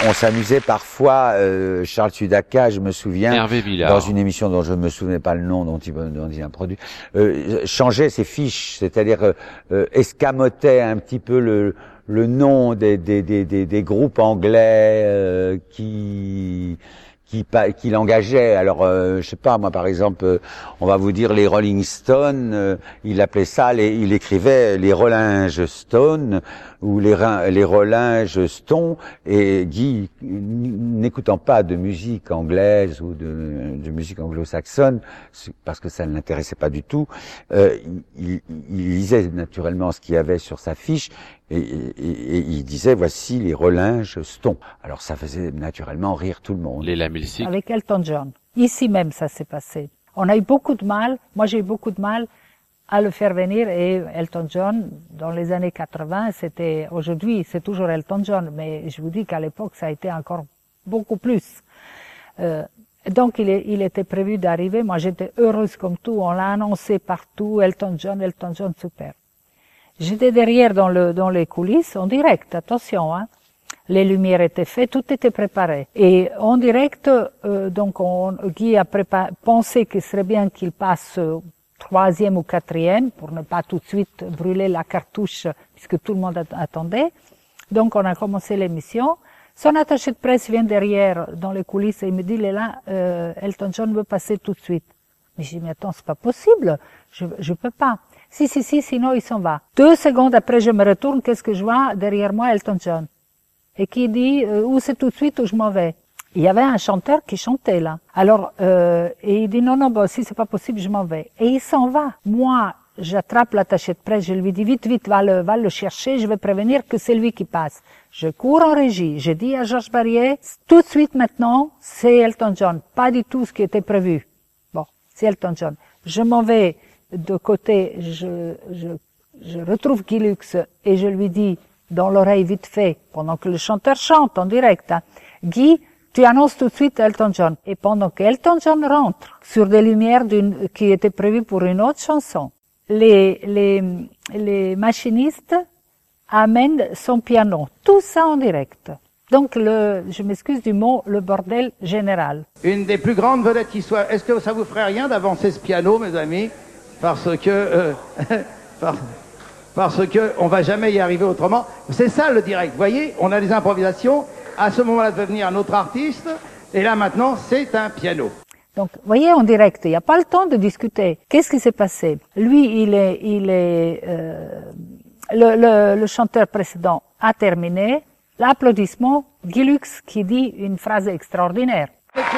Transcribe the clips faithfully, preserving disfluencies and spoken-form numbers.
on s'amusait parfois, euh, Charles Sudaka, je me souviens, Hervé Villard. dans une émission dont je ne me souvenais pas le nom, dont il, dont il a produit, euh, changeait ses fiches, c'est-à-dire euh, euh, escamotait un petit peu le, le nom des, des, des, des, des groupes anglais euh, qui... qui, qui l'engageait. Alors, euh, je sais pas, moi, par exemple, euh, on va vous dire les Rolling Stones, euh, il appelait ça, les, il écrivait les Rollinges Stones ou les, les Rollinges Stones, et Guy, n'écoutant pas de musique anglaise ou de, de musique anglo-saxonne, parce que ça ne l'intéressait pas du tout, euh, il, il lisait naturellement ce qu'il y avait sur sa fiche, et, et, et il disait, voici les Rollinges Stones. Alors ça faisait naturellement rire tout le monde. Les Lamilsic. Avec Elton John. Ici même, ça s'est passé. On a eu beaucoup de mal, moi j'ai eu beaucoup de mal à le faire venir, et Elton John, dans les années quatre-vingts, c'était, aujourd'hui, c'est toujours Elton John, mais je vous dis qu'à l'époque, ça a été encore beaucoup plus. Euh, donc il, est, il était prévu d'arriver, moi j'étais heureuse comme tout, on l'a annoncé partout, Elton John, Elton John, super. J'étais derrière dans, le, dans les coulisses, en direct, attention, hein. Les lumières étaient faites, tout était préparé. Et en direct, euh, donc on, Guy a préparé, pensé qu'il serait bien qu'il passe euh, troisième ou quatrième pour ne pas tout de suite brûler la cartouche puisque tout le monde attendait. Donc on a commencé l'émission. Son attaché de presse vient derrière dans les coulisses et il me dit, Léla, euh, Elton John veut passer tout de suite. Mais je dis, mais attends, c'est pas possible, je je peux pas. Si, si, si, sinon il s'en va. Deux secondes après, je me retourne, qu'est-ce que je vois derrière moi, Elton John. Et qui dit, euh, ou c'est tout de suite ou je m'en vais. Il y avait un chanteur qui chantait là. Alors, euh, et il dit, non, non, bon, si c'est pas possible, je m'en vais. Et il s'en va. Moi, j'attrape l'attaché de presse, je lui dis, vite, vite, va le, va le chercher, je vais prévenir que c'est lui qui passe. Je cours en régie, je dis à Georges Barrier, tout de suite maintenant, c'est Elton John. Pas du tout ce qui était prévu. Bon, c'est Elton John. Je m'en vais de côté, je, je, je retrouve Guy Lux et je lui dis, dans l'oreille vite fait, pendant que le chanteur chante en direct, hein, Guy, tu annonces tout de suite Elton John. Et pendant qu'Elton John rentre sur des lumières d'une, qui étaient prévues pour une autre chanson, les, les, les machinistes amènent son piano. Tout ça en direct. Donc le, je m'excuse du mot, le bordel général. Une des plus grandes vedettes qui soit. Est-ce que ça vous ferait rien d'avancer ce piano, mes amis? Parce que, euh, parce, parce que on va jamais y arriver autrement. C'est ça le direct. Vous voyez, on a des improvisations. À ce moment-là, devait venir un autre artiste. Et là, maintenant, c'est un piano. Donc, vous voyez, en direct, il n'y a pas le temps de discuter. Qu'est-ce qui s'est passé? Lui, il est, il est, euh, le, le, le chanteur précédent a terminé. L'applaudissement, Guy Lux qui dit une phrase extraordinaire. Merci,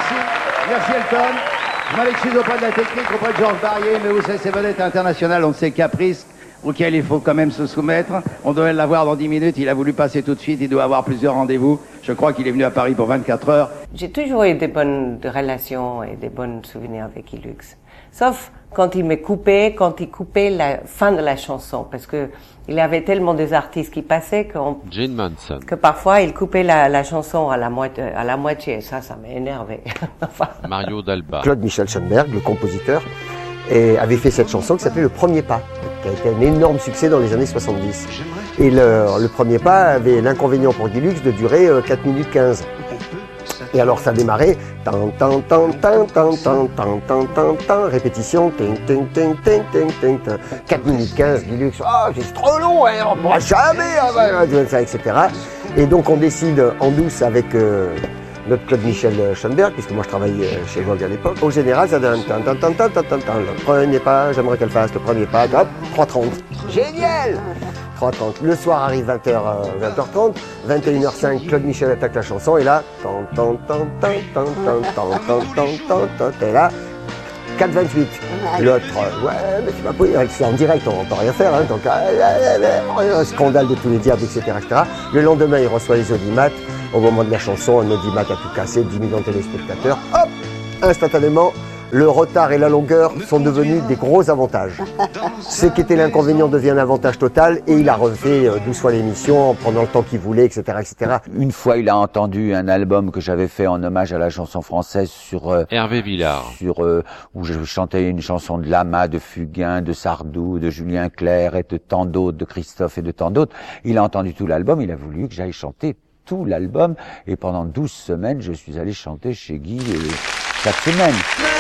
merci Elton. Je m'en excuse auprès de la technique, auprès de Georges Barrier, mais vous savez, ces vedettes internationales ont de ces caprices auxquels il faut quand même se soumettre. On devait l'avoir dans dix minutes, il a voulu passer tout de suite, il doit avoir plusieurs rendez-vous. Je crois qu'il est venu à Paris pour vingt-quatre heures. J'ai toujours eu des bonnes relations et des bons souvenirs avec Guy Lux. Sauf quand il me coupait, quand il coupait la fin de la chanson, parce que il avait tellement des artistes qui passaient qu'on, Jane Manson. que parfois il coupait la, la chanson à la moitié, à la moitié. Ça, ça m'a énervé. Enfin. Mario Dalba. Claude Michel Schoenberg, le compositeur, et avait fait cette chanson qui s'appelait Le Premier Pas, qui a été un énorme succès dans les années soixante-dix. Et le, le Premier Pas avait l'inconvénient pour Guy Lux de durer euh, quatre minutes quinze. Et alors ça démarrait, tan tan tan tan tan tan tan tan tan tan, répétition, ting ting ting ting ting ting ting, quatre minutes quinze, Guy Lux, ah c'est trop long, hein, on ne pourra jamais, et cetera. Et donc on décide en douce avec euh, notre Claude Michel Schoenberg, puisque moi je travaillais chez Vogue à l'époque. Au général ça donne tan tan tan tan tan tan tan, le premier pas, j'aimerais qu'elle fasse le premier pas, hop, trois trente. Génial! trois trente. Le soir arrive vingt heures, vingt heures trente, vingt et une heures cinq, Claude Michel attaque la chanson et là, tan tan tan tan tan tan tan tan tan tan tan, et là, quatre vingt-huit. L'autre, ouais, mais tu vas pas, c'est en direct, on ne peut rien faire, hein, donc un scandale de tous les diables, et cetera, et cetera. Le lendemain, il reçoit les audimates. Au moment de la chanson, un audimat a tout cassé, dix millions de téléspectateurs. Hop, instantanément. Le retard et la longueur sont devenus des gros avantages. Ce qui était l'inconvénient devient un avantage total et il a refait douze fois l'émission en prenant le temps qu'il voulait, et cetera, et cetera. Une fois, il a entendu un album que j'avais fait en hommage à la chanson française sur euh, Hervé Villard, sur euh, où je chantais une chanson de Lama, de Fugain, de Sardou, de Julien Clerc et de tant d'autres, de Christophe et de tant d'autres. Il a entendu tout l'album, il a voulu que j'aille chanter tout l'album. Et pendant douze semaines, je suis allé chanter chez Guy euh, chaque semaine.